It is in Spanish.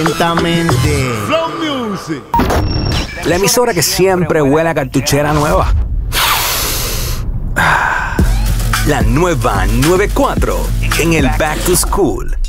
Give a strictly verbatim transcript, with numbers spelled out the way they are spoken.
Lentamente. Flow Music. La emisora que siempre huele a cartuchera nueva. La nueva noventa y cuatro en el Back to School.